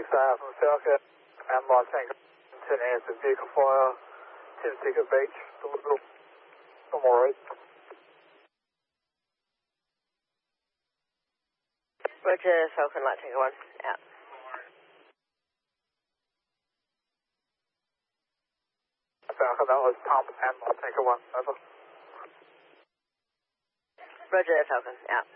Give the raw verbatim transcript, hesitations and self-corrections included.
six five from Falcon, and Los Angeles, ten answer, vehicle fire, ten Ticket Beach, no more right. Roger, Falcon, Light Tango one, out. Falcon, that was Tom and Light Tango one, over. Roger, Falcon, out.